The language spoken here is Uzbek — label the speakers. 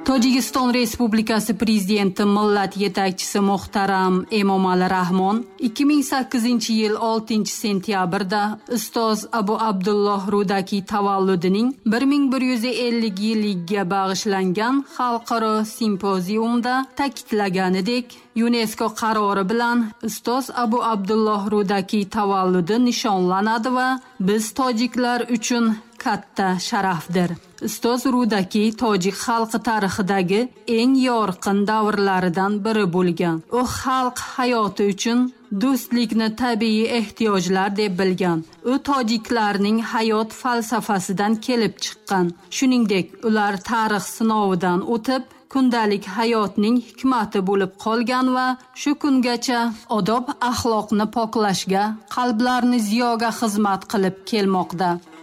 Speaker 1: Tojikiston Respublikasi Prezidenti millat yetakchisi muhtaram Emomali Rahmon 2008-yil 6-sentyabrda ustoz Abu Abdulloh Rudaki tavalludining 1150 yilligiga bag'ishlangan xalqaro simpoziumda ta'kidlaganidek, UNESCO qarori bilan ustoz Abu Abdulloh Rudaki tavalludi nishonlanadi va biz tojiklar uchun katta sharafdir. Ustoz Rudaki tojik xalqi tarixidagi eng yorqin davrlaridan biri bo'lgan. U xalq hayoti uchun do'stlikni tabiiy ehtiyojlar deb bilgan. U tojiklarning hayot falsafasidan kelib chiqqan. Shuningdek, ular tarix sinovidan o'tib kundalik hayotning hikmati bo'lib qolgan va shu kungacha odob axloqni poklashga, qalblarni ziyoga xizmat qilib kelmoqda.